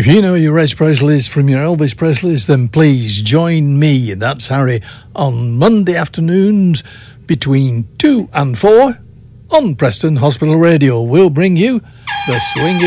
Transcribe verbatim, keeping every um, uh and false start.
If you know your Elvis Presleys from your Elvis Presleys, then please join me, and that's Harry, on Monday afternoons between two and four on Preston Hospital Radio. We'll bring you the swinging